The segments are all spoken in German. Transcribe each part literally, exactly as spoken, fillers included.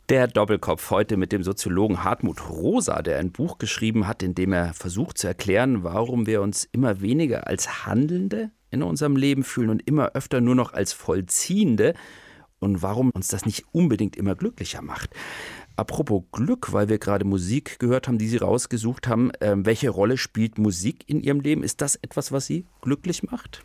Der Doppelkopf heute mit dem Soziologen Hartmut Rosa, der ein Buch geschrieben hat, in dem er versucht zu erklären, warum wir uns immer weniger als Handelnde in unserem Leben fühlen und immer öfter nur noch als Vollziehende und warum uns das nicht unbedingt immer glücklicher macht. Apropos Glück, weil wir gerade Musik gehört haben, die Sie rausgesucht haben, äh, welche Rolle spielt Musik in Ihrem Leben? Ist das etwas, was Sie glücklich macht?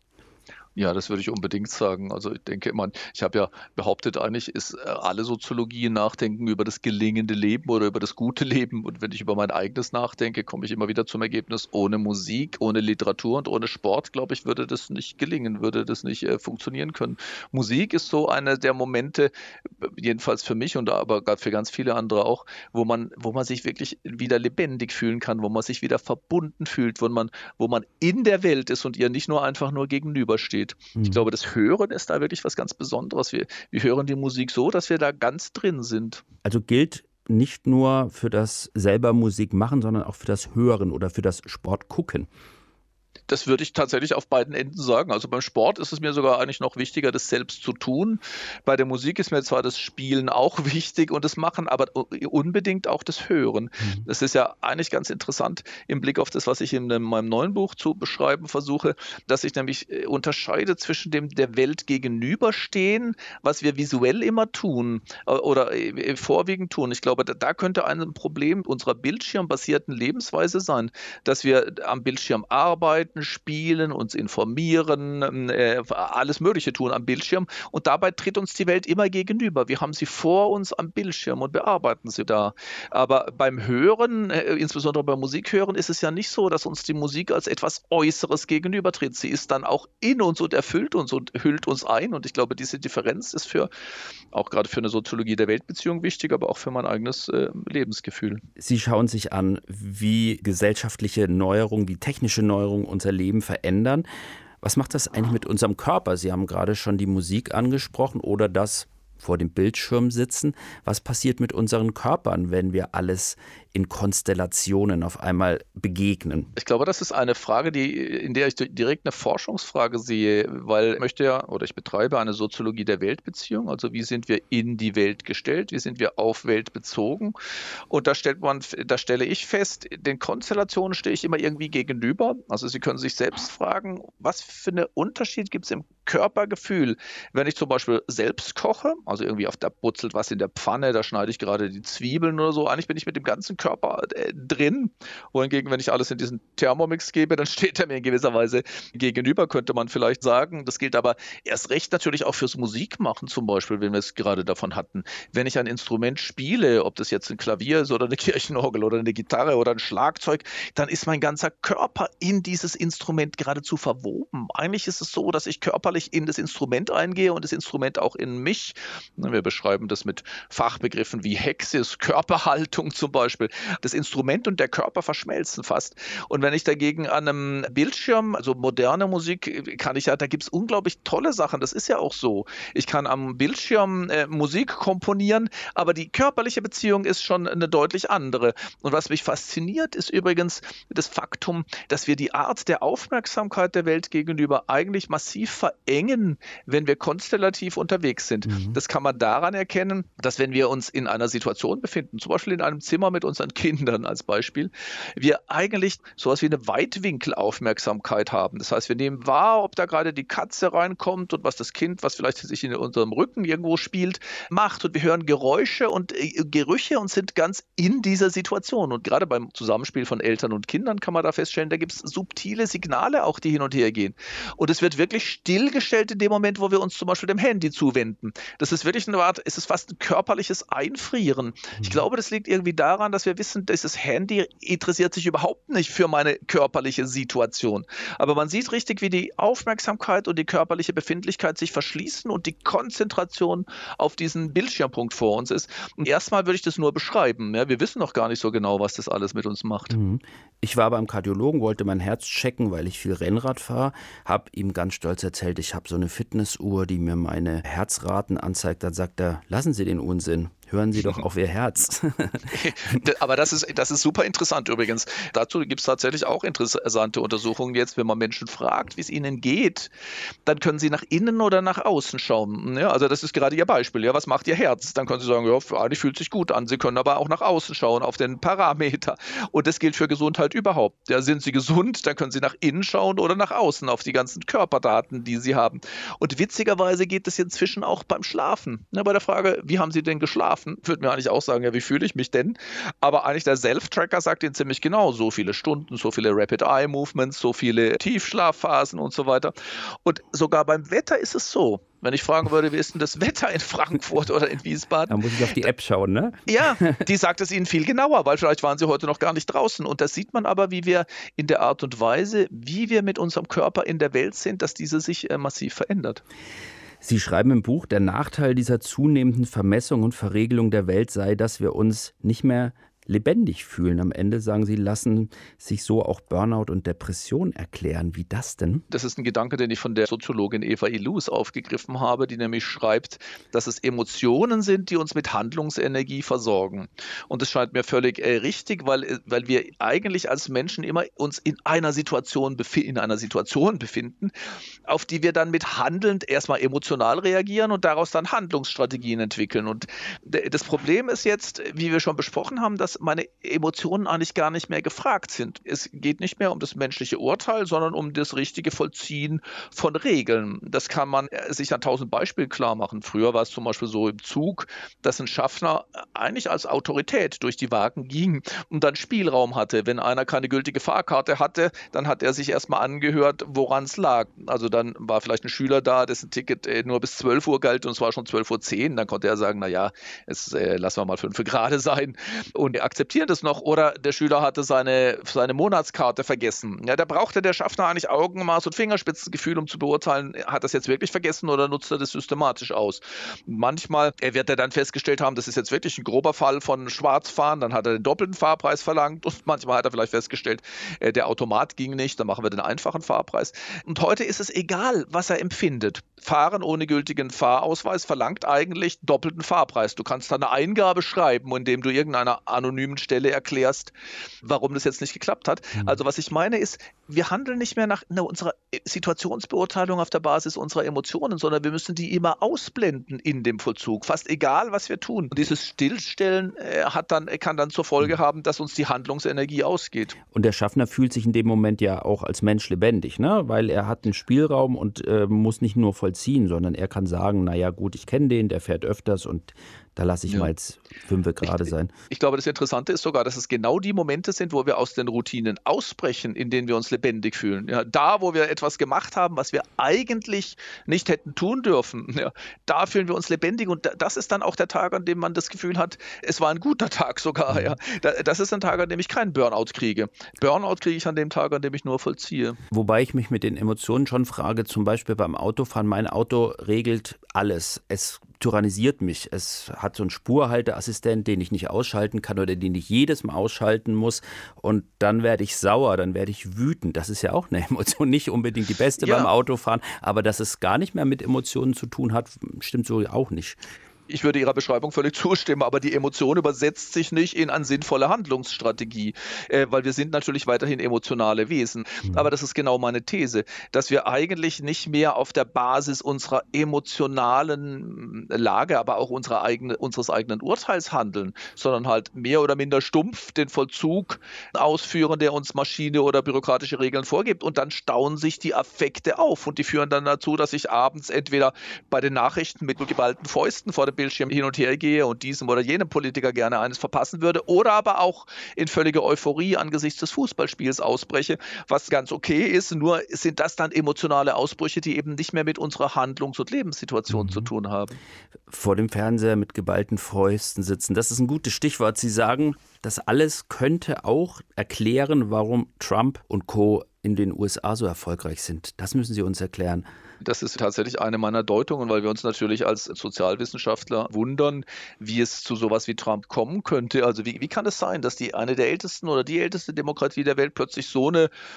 Ja, das würde ich unbedingt sagen. Also ich denke, man, ich habe ja behauptet, eigentlich ist äh, alle Soziologien nachdenken über das gelingende Leben oder über das gute Leben. Und wenn ich über mein eigenes nachdenke, komme ich immer wieder zum Ergebnis, ohne Musik, ohne Literatur und ohne Sport, glaube ich, würde das nicht gelingen, würde das nicht äh, funktionieren können. Musik ist so einer der Momente, jedenfalls für mich und aber für ganz viele andere auch, wo man, wo man sich wirklich wieder lebendig fühlen kann, wo man sich wieder verbunden fühlt, wo man, wo man in der Welt ist und ihr nicht nur einfach nur gegenübersteht. Ich glaube, das Hören ist da wirklich was ganz Besonderes. Wir, wir hören die Musik so, dass wir da ganz drin sind. Also gilt nicht nur für das selber Musik machen, sondern auch für das Hören oder für das Sport gucken. Das würde ich tatsächlich auf beiden Enden sagen. Also beim Sport ist es mir sogar eigentlich noch wichtiger, das selbst zu tun. Bei der Musik ist mir zwar das Spielen auch wichtig und das Machen, aber unbedingt auch das Hören. Mhm. Das ist ja eigentlich ganz interessant im Blick auf das, was ich in meinem neuen Buch zu beschreiben versuche, dass ich nämlich unterscheide zwischen dem der Welt gegenüberstehen, was wir visuell immer tun oder vorwiegend tun. Ich glaube, da könnte ein Problem unserer bildschirmbasierten Lebensweise sein, dass wir am Bildschirm arbeiten, spielen, uns informieren, äh, alles Mögliche tun am Bildschirm und dabei tritt uns die Welt immer gegenüber. Wir haben sie vor uns am Bildschirm und bearbeiten sie da. Aber beim Hören, äh, insbesondere beim Musikhören, ist es ja nicht so, dass uns die Musik als etwas Äußeres gegenübertritt. Sie ist dann auch in uns und erfüllt uns und hüllt uns ein und ich glaube, diese Differenz ist für auch gerade für eine Soziologie der Weltbeziehung wichtig, aber auch für mein eigenes äh, Lebensgefühl. Sie schauen sich an, wie gesellschaftliche Neuerungen, wie technische Neuerungen unser Leben verändern. Was macht das eigentlich mit unserem Körper? Sie haben gerade schon die Musik angesprochen oder das vor dem Bildschirm sitzen. Was passiert mit unseren Körpern, wenn wir alles in Konstellationen auf einmal begegnen? Ich glaube, das ist eine Frage, die, in der ich direkt eine Forschungsfrage sehe, weil ich möchte ja oder ich betreibe eine Soziologie der Weltbeziehung. Also wie sind wir in die Welt gestellt? Wie sind wir auf Welt bezogen? Und da stellt man, da stelle ich fest, den Konstellationen stehe ich immer irgendwie gegenüber. Also Sie können sich selbst fragen, was für einen Unterschied gibt es im Körpergefühl, wenn ich zum Beispiel selbst koche, also irgendwie auf da brutzelt was in der Pfanne, da schneide ich gerade die Zwiebeln oder so. Eigentlich bin ich mit dem ganzen Körper äh, drin. Wohingegen, wenn ich alles in diesen Thermomix gebe, dann steht er mir in gewisser Weise gegenüber, könnte man vielleicht sagen. Das gilt aber erst recht natürlich auch fürs Musikmachen zum Beispiel, wenn wir es gerade davon hatten. Wenn ich ein Instrument spiele, ob das jetzt ein Klavier ist oder eine Kirchenorgel oder eine Gitarre oder ein Schlagzeug, dann ist mein ganzer Körper in dieses Instrument geradezu verwoben. Eigentlich ist es so, dass ich körperlich in das Instrument eingehe und das Instrument auch in mich. Wir beschreiben das mit Fachbegriffen wie Hexis, Körperhaltung zum Beispiel. Das Instrument und der Körper verschmelzen fast. Und wenn ich dagegen an einem Bildschirm, also moderne Musik, kann ich ja, da gibt es unglaublich tolle Sachen. Das ist ja auch so. Ich kann am Bildschirm äh, Musik komponieren, aber die körperliche Beziehung ist schon eine deutlich andere. Und was mich fasziniert, ist übrigens das Faktum, dass wir die Art der Aufmerksamkeit der Welt gegenüber eigentlich massiv verengen, wenn wir konstellativ unterwegs sind. Mhm. Das kann man daran erkennen, dass wenn wir uns in einer Situation befinden, zum Beispiel in einem Zimmer mit unseren Kindern als Beispiel, wir eigentlich sowas wie eine Weitwinkelaufmerksamkeit haben. Das heißt, wir nehmen wahr, ob da gerade die Katze reinkommt und was das Kind, was vielleicht sich in unserem Rücken irgendwo spielt, macht. Und wir hören Geräusche und äh, Gerüche und sind ganz in dieser Situation. Und gerade beim Zusammenspiel von Eltern und Kindern kann man da feststellen, da gibt es subtile Signale auch, die hin und her gehen. Und es wird wirklich stillgestellt in dem Moment, wo wir uns zum Beispiel dem Handy zuwenden. Das ist wirklich eine Art, es ist fast ein körperliches Einfrieren. Ich glaube, das liegt irgendwie daran, dass wir wissen, dieses Handy interessiert sich überhaupt nicht für meine körperliche Situation. Aber man sieht richtig, wie die Aufmerksamkeit und die körperliche Befindlichkeit sich verschließen und die Konzentration auf diesen Bildschirmpunkt vor uns ist. Und erstmal würde ich das nur beschreiben. Ja, wir wissen noch gar nicht so genau, was das alles mit uns macht. Ich war beim Kardiologen, wollte mein Herz checken, weil ich viel Rennrad fahre, habe ihm ganz stolz erzählt, ich habe so eine Fitnessuhr, die mir meine Herzraten anzeigt. Dann sagt er, lassen Sie den Unsinn. Hören Sie doch auf Ihr Herz. Aber das ist, das ist super interessant übrigens. Dazu gibt es tatsächlich auch interessante Untersuchungen jetzt, wenn man Menschen fragt, wie es ihnen geht, dann können sie nach innen oder nach außen schauen. Ja, also das ist gerade Ihr Beispiel. Ja, was macht Ihr Herz? Dann können Sie sagen, ja, eigentlich fühlt sich gut an. Sie können aber auch nach außen schauen, auf den Parameter. Und das gilt für Gesundheit überhaupt. Ja, sind Sie gesund, dann können Sie nach innen schauen oder nach außen auf die ganzen Körperdaten, die Sie haben. Und witzigerweise geht es inzwischen auch beim Schlafen. Ja, bei der Frage, wie haben Sie denn geschlafen? Würde mir eigentlich auch sagen, ja, wie fühle ich mich denn? Aber eigentlich der Self-Tracker sagt Ihnen ziemlich genau, so viele Stunden, so viele Rapid-Eye-Movements, so viele Tiefschlafphasen und so weiter. Und sogar beim Wetter ist es so. Wenn ich fragen würde, wie ist denn das Wetter in Frankfurt oder in Wiesbaden? Da muss ich auf die App schauen, ne? Ja, die sagt es Ihnen viel genauer, weil vielleicht waren Sie heute noch gar nicht draußen. Und das sieht man aber, wie wir in der Art und Weise, wie wir mit unserem Körper in der Welt sind, dass diese sich äh, massiv verändert. Sie schreiben im Buch, der Nachteil dieser zunehmenden Vermessung und Verregelung der Welt sei, dass wir uns nicht mehr lebendig fühlen. Am Ende sagen Sie, lassen sich so auch Burnout und Depression erklären. Wie das denn? Das ist ein Gedanke, den ich von der Soziologin Eva Illouz aufgegriffen habe, die nämlich schreibt, dass es Emotionen sind, die uns mit Handlungsenergie versorgen. Und das scheint mir völlig äh, richtig, weil, weil wir eigentlich als Menschen immer uns in einer Situation befi- in einer Situation befinden, auf die wir dann mit handelnd erstmal emotional reagieren und daraus dann Handlungsstrategien entwickeln. Und d- das Problem ist jetzt, wie wir schon besprochen haben, dass meine Emotionen eigentlich gar nicht mehr gefragt sind. Es geht nicht mehr um das menschliche Urteil, sondern um das richtige Vollziehen von Regeln. Das kann man sich an tausend Beispielen klar machen. Früher war es zum Beispiel so im Zug, dass ein Schaffner eigentlich als Autorität durch die Wagen ging und dann Spielraum hatte. Wenn einer keine gültige Fahrkarte hatte, dann hat er sich erstmal angehört, woran es lag. Also dann war vielleicht ein Schüler da, dessen Ticket nur bis zwölf Uhr galt und es war schon zwölf Uhr zehn. Dann konnte er sagen, naja, jetzt äh, lassen wir mal fünf gerade sein. Und akzeptieren das noch, oder der Schüler hatte seine, seine Monatskarte vergessen. Ja, da brauchte der Schaffner eigentlich Augenmaß und Fingerspitzengefühl, um zu beurteilen, hat er es jetzt wirklich vergessen oder nutzt er das systematisch aus. Manchmal wird er dann festgestellt haben, das ist jetzt wirklich ein grober Fall von Schwarzfahren, dann hat er den doppelten Fahrpreis verlangt und manchmal hat er vielleicht festgestellt, der Automat ging nicht, dann machen wir den einfachen Fahrpreis. Und heute ist es egal, was er empfindet. Fahren ohne gültigen Fahrausweis verlangt eigentlich doppelten Fahrpreis. Du kannst da eine Eingabe schreiben, indem du irgendeiner anonymen Stelle erklärst, warum das jetzt nicht geklappt hat. Mhm. Also was ich meine ist, wir handeln nicht mehr nach unserer Situationsbeurteilung auf der Basis unserer Emotionen, sondern wir müssen die immer ausblenden in dem Vollzug. Fast egal, was wir tun. Und dieses Stillstellen äh, hat dann, kann dann zur Folge haben, dass uns die Handlungsenergie ausgeht. Und der Schaffner fühlt sich in dem Moment ja auch als Mensch lebendig, ne? Weil er hat einen Spielraum und äh, muss nicht nur vollziehen, sondern er kann sagen, naja gut, ich kenne den, der fährt öfters und da lasse ich ja. mal jetzt fünfe gerade sein. Ich glaube, das Interessante ist sogar, dass es genau die Momente sind, wo wir aus den Routinen ausbrechen, in denen wir uns lebendig fühlen. Ja, da, wo wir etwas gemacht haben, was wir eigentlich nicht hätten tun dürfen, ja, da fühlen wir uns lebendig. Und das ist dann auch der Tag, an dem man das Gefühl hat, es war ein guter Tag sogar. Ja. Das ist ein Tag, an dem ich keinen Burnout kriege. Burnout kriege ich an dem Tag, an dem ich nur vollziehe. Wobei ich mich mit den Emotionen schon frage, zum Beispiel beim Autofahren, mein Auto regelt alles. Es tyrannisiert mich. Es hat so einen Spurhalteassistent, den ich nicht ausschalten kann oder den ich jedes Mal ausschalten muss. Und dann werde ich sauer, dann werde ich wütend. Das ist ja auch eine Emotion, nicht unbedingt die beste ja. beim Autofahren. Aber dass es gar nicht mehr mit Emotionen zu tun hat, stimmt so auch nicht. Ich würde Ihrer Beschreibung völlig zustimmen, aber die Emotion übersetzt sich nicht in eine sinnvolle Handlungsstrategie, äh, weil wir sind natürlich weiterhin emotionale Wesen. Mhm. Aber das ist genau meine These, dass wir eigentlich nicht mehr auf der Basis unserer emotionalen Lage, aber auch unserer eigene, unseres eigenen Urteils handeln, sondern halt mehr oder minder stumpf den Vollzug ausführen, der uns Maschine oder bürokratische Regeln vorgibt. Und dann stauen sich die Affekte auf und die führen dann dazu, dass ich abends entweder bei den Nachrichten mit geballten Fäusten vor dem Bildschirm hin und her gehe und diesem oder jenem Politiker gerne eines verpassen würde oder aber auch in völlige Euphorie angesichts des Fußballspiels ausbreche, was ganz okay ist, nur sind das dann emotionale Ausbrüche, die eben nicht mehr mit unserer Handlungs- und Lebenssituation mhm. zu tun haben. Vor dem Fernseher mit geballten Fäusten sitzen, das ist ein gutes Stichwort. Sie sagen, das alles könnte auch erklären, warum Trump und Co. in den U S A so erfolgreich sind. Das müssen Sie uns erklären. Das ist tatsächlich eine meiner Deutungen, weil wir uns natürlich als Sozialwissenschaftler wundern, wie es zu sowas wie Trump kommen könnte. Also wie, wie kann es sein, dass die eine der ältesten oder die älteste Demokratie der Welt plötzlich so eine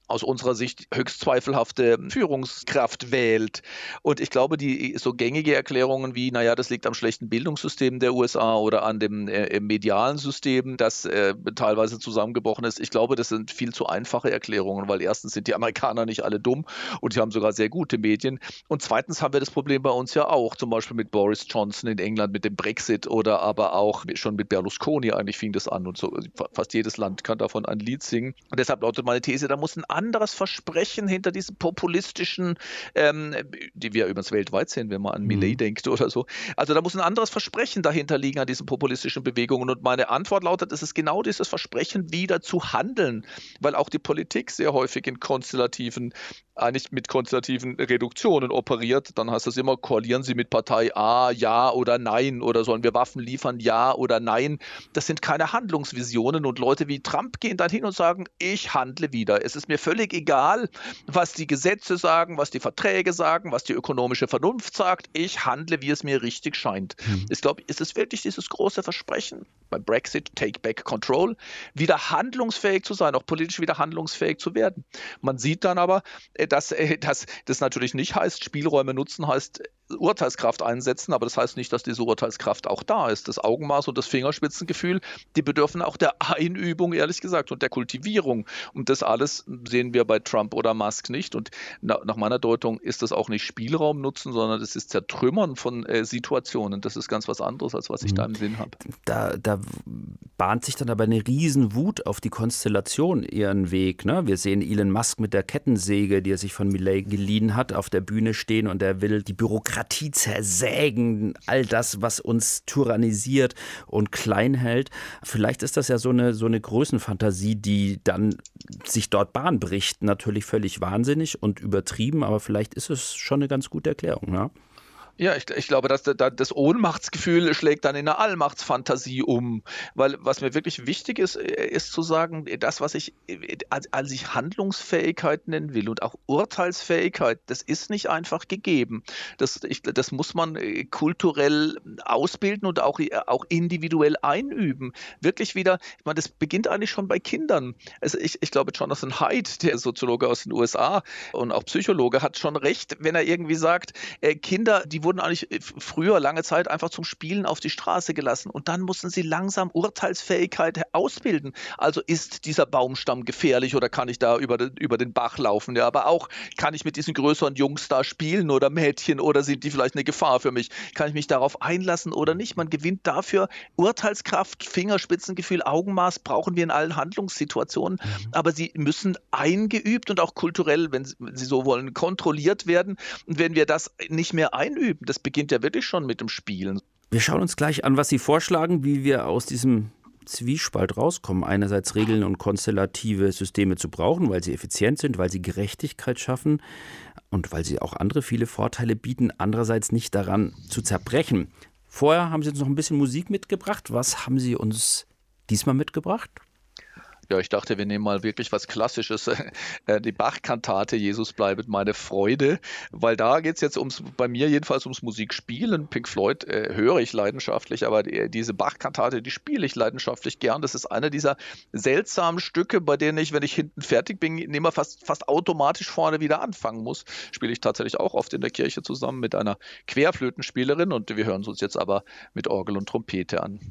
aus unserer Sicht höchst zweifelhafte Führungskraft wählt. Und ich glaube, die so gängige Erklärungen wie, naja, das liegt am schlechten Bildungssystem der U S A oder an dem äh, medialen System, das äh, teilweise zusammengebrochen ist, ich glaube, das sind viel zu einfache Erklärungen, weil erstens sind die Amerikaner nicht alle dumm und die haben sogar sehr gute Medien. Und zweitens haben wir das Problem bei uns ja auch, zum Beispiel mit Boris Johnson in England, mit dem Brexit oder aber auch schon mit Berlusconi, eigentlich fing das an und so. Fast jedes Land kann davon ein Lied singen. Und deshalb lautet meine These, da muss ein anderes Versprechen hinter diesen populistischen, ähm, die wir übrigens weltweit sehen, wenn man an Milei Mhm. denkt oder so. Also da muss ein anderes Versprechen dahinter liegen an diesen populistischen Bewegungen. Und meine Antwort lautet, es ist genau dieses Versprechen, wieder zu handeln, weil auch die Politik sehr häufig in konstellativen, eigentlich mit konstellativen Reduktionen operiert. Dann heißt das immer, koalieren Sie mit Partei A, ja oder nein, oder sollen wir Waffen liefern, ja oder nein. Das sind keine Handlungsvisionen und Leute wie Trump gehen dann hin und sagen, ich handle wieder. Es ist mir völlig egal, was die Gesetze sagen, was die Verträge sagen, was die ökonomische Vernunft sagt. Ich handle, wie es mir richtig scheint. Mhm. Ich glaube, es ist wirklich dieses große Versprechen beim Brexit, Take Back Control, wieder handlungsfähig zu sein, auch politisch wieder handlungsfähig zu werden. Man sieht dann aber, dass, dass das natürlich nicht heißt, Spielräume nutzen heißt Urteilskraft einsetzen, aber das heißt nicht, dass diese Urteilskraft auch da ist. Das Augenmaß und das Fingerspitzengefühl, die bedürfen auch der Einübung, ehrlich gesagt, und der Kultivierung. Und das alles sehen wir bei Trump oder Musk nicht. Und na, nach meiner Deutung ist das auch nicht Spielraum nutzen, sondern das ist Zertrümmern von äh, Situationen. Das ist ganz was anderes, als was ich da Mhm. im Sinn habe. Da, da bahnt sich dann aber eine Riesenwut auf die Konstellation ihren Weg. Ne? Wir sehen Elon Musk mit der Kettensäge, die er sich von Milei geliehen hat, auf der Bühne stehen und er will die Bürokratie zersägen, all das, was uns tyrannisiert und klein hält. Vielleicht ist das ja so eine, so eine Größenfantasie, die dann sich dort Bahn bricht. Natürlich völlig wahnsinnig und übertrieben, aber vielleicht ist es schon eine ganz gute Erklärung. Ne? Ja, ich, ich glaube, dass da- das Ohnmachtsgefühl schlägt dann in eine Allmachtsfantasie um. Weil was mir wirklich wichtig ist, äh, ist zu sagen, das, was ich äh, als, als ich Handlungsfähigkeit nennen will und auch Urteilsfähigkeit, das ist nicht einfach gegeben. Das, ich, das muss man äh, kulturell ausbilden und auch, äh, auch individuell einüben. Wirklich wieder, ich meine, das beginnt eigentlich schon bei Kindern. Also ich, ich glaube, Jonathan Haidt, der Soziologe aus den U S A und auch Psychologe, hat schon recht, wenn er irgendwie sagt, äh, Kinder, die wurden eigentlich früher lange Zeit einfach zum Spielen auf die Straße gelassen und dann mussten sie langsam Urteilsfähigkeit ausbilden. Also ist dieser Baumstamm gefährlich oder kann ich da über den, über den Bach laufen? Ja, aber auch, kann ich mit diesen größeren Jungs da spielen oder Mädchen oder sind die vielleicht eine Gefahr für mich? Kann ich mich darauf einlassen oder nicht? Man gewinnt dafür Urteilskraft, Fingerspitzengefühl, Augenmaß brauchen wir in allen Handlungssituationen, Mhm. aber sie müssen eingeübt und auch kulturell, wenn Sie so wollen, kontrolliert werden. Und wenn wir das nicht mehr einüben, das beginnt ja wirklich schon mit dem Spielen. Wir schauen uns gleich an, was Sie vorschlagen, wie wir aus diesem Zwiespalt rauskommen. Einerseits Regeln und konstellative Systeme zu brauchen, weil sie effizient sind, weil sie Gerechtigkeit schaffen und weil sie auch andere viele Vorteile bieten. Andererseits nicht daran zu zerbrechen. Vorher haben Sie uns noch ein bisschen Musik mitgebracht. Was haben Sie uns diesmal mitgebracht? Ja, ich dachte, wir nehmen mal wirklich was Klassisches, äh, die Bach-Kantate Jesus bleibet meine Freude, weil da geht es jetzt ums, bei mir jedenfalls ums Musikspielen. Pink Floyd äh, höre ich leidenschaftlich, aber die, diese Bach-Kantate, die spiele ich leidenschaftlich gern. Das ist einer dieser seltsamen Stücke, bei denen ich, wenn ich hinten fertig bin, immer fast, fast automatisch vorne wieder anfangen muss. Spiele ich tatsächlich auch oft in der Kirche zusammen mit einer Querflötenspielerin und wir hören es uns jetzt aber mit Orgel und Trompete an.